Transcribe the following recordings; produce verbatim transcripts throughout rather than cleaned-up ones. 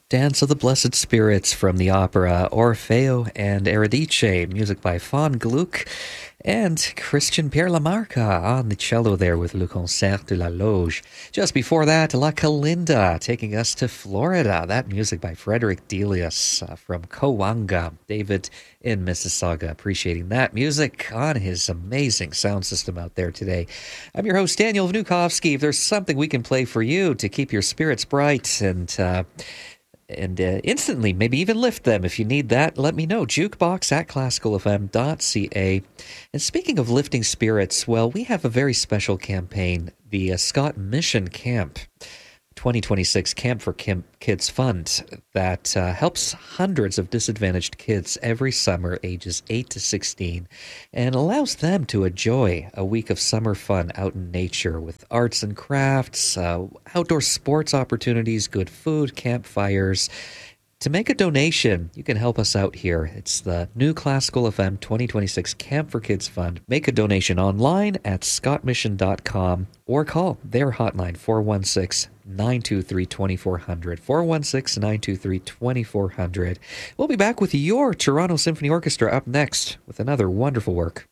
Dance of the Blessed Spirits from the opera Orfeo and Eurydice, music by Von Gluck, and Christian Pierre Lamarca on the cello there with Le Concert de la Loge. Just before that, La Calinda taking us to Florida. That music by Frederick Delius uh, from Coanga. David in Mississauga appreciating that music on his amazing sound system out there today. I'm your host, Daniel Vnukovsky. If there's something we can play for you to keep your spirits bright and uh, and uh, instantly maybe even lift them if you need that, let me know. Jukebox at classical f m dot c a. And speaking of lifting spirits, well, we have a very special campaign, the uh, Scott Mission Camp twenty twenty-six Camp for Kim Kids Fund, that uh, helps hundreds of disadvantaged kids every summer, ages eight to sixteen, and allows them to enjoy a week of summer fun out in nature with arts and crafts, uh, outdoor sports opportunities, good food, campfires. To make a donation, you can help us out here. It's the New Classical F M twenty twenty-six Camp for Kids Fund. Make a donation online at scott mission dot com or call their hotline four one six, nine two three, two four zero zero, four one six, nine two three, two four zero zero. We'll be back with your Toronto Symphony Orchestra up next with another wonderful work.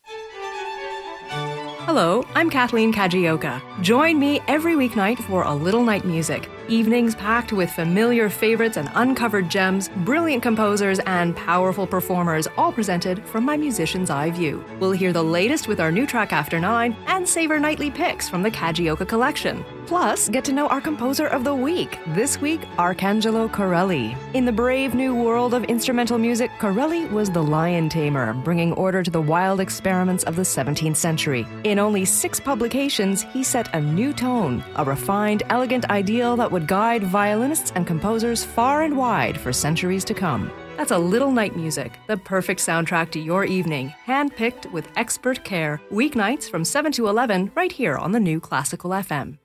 Hello, I'm Kathleen Kajioka. Join me every weeknight for A Little Night Music. Evenings packed with familiar favorites and uncovered gems, brilliant composers, and powerful performers, all presented from my musician's eye view. We'll hear the latest with our new track After Nine and savor nightly picks from the Kajioka collection. Plus, get to know our composer of the week. This week, Arcangelo Corelli. In the brave new world of instrumental music, Corelli was the lion tamer, bringing order to the wild experiments of the seventeenth century. In only six publications, he set a new tone, a refined, elegant ideal that would guide violinists and composers far and wide for centuries to come. That's A Little Night Music, the perfect soundtrack to your evening, handpicked with expert care, weeknights from seven to eleven, right here on the New Classical F M.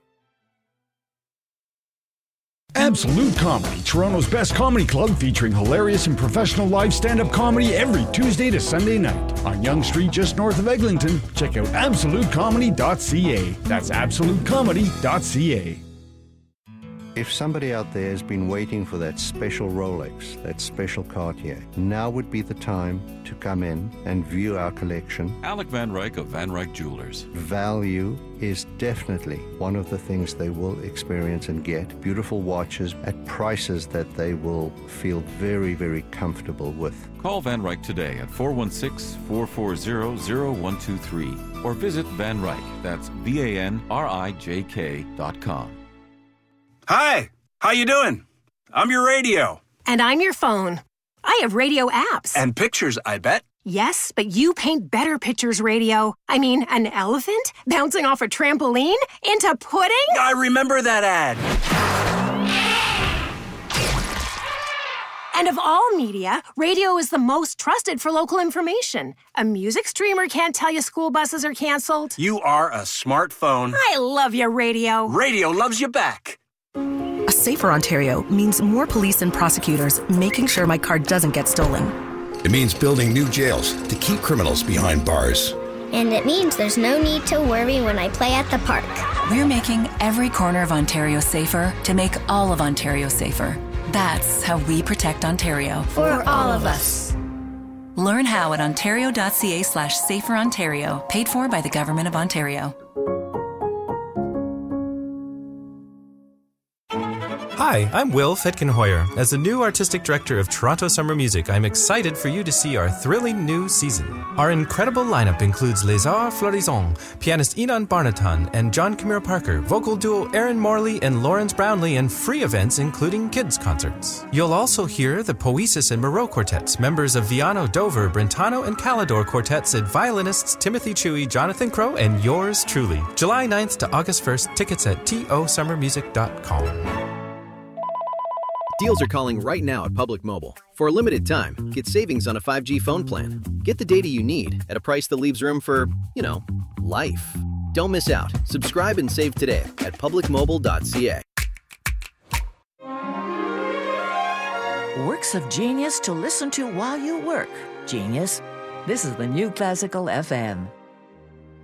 Absolute Comedy, Toronto's best comedy club, featuring hilarious and professional live stand-up comedy every Tuesday to Sunday night. On Yonge Street, just north of Eglinton, check out absolute comedy dot c a. That's absolute comedy dot c a. If somebody out there has been waiting for that special Rolex, that special Cartier, now would be the time to come in and view our collection. Alec Van Ryk of Van Ryk Jewelers. Value is definitely one of the things they will experience and get. Beautiful watches at prices that they will feel very, very comfortable with. Call Van Ryk today at four one six, four four zero, zero one two three or visit Van Ryk, that's V A N R I J K dot com. Hi, how you doing? I'm your radio. And I'm your phone. I have radio apps. And pictures, I bet. Yes, but you paint better pictures, radio. I mean, an elephant bouncing off a trampoline into pudding? I remember that ad. And of all media, radio is the most trusted for local information. A music streamer can't tell you school buses are canceled. You are a smartphone. I love your radio. Radio loves you back. A safer Ontario means more police and prosecutors making sure my car doesn't get stolen. It means building new jails to keep criminals behind bars. And it means there's no need to worry when I play at the park. We're making every corner of Ontario safer to make all of Ontario safer. That's how we protect Ontario. For, For all of us. Learn how at ontario.ca slash safer Ontario. Paid for by the Government of Ontario. Hi, I'm Will Fetkenhoyer. As the new artistic director of Toronto Summer Music, I'm excited for you to see our thrilling new season. Our incredible lineup includes Les Arts Florissants, pianist Enon Barnaton and John Camille Parker, vocal duo Aaron Morley and Lawrence Brownlee, and free events including kids concerts. You'll also hear the Poesis and Moreau Quartets, members of Viano, Dover, Brentano, and Calidor Quartets, and violinists Timothy Chewy, Jonathan Crow, and yours truly. July ninth to August first, tickets at t o summer music dot com. Deals are calling right now at Public Mobile. For a limited time, get savings on a five G phone plan. Get the data you need at a price that leaves room for, you know, life. Don't miss out. Subscribe and save today at public mobile dot c a. Works of genius to listen to while you work. Genius. This is the New Classical F M.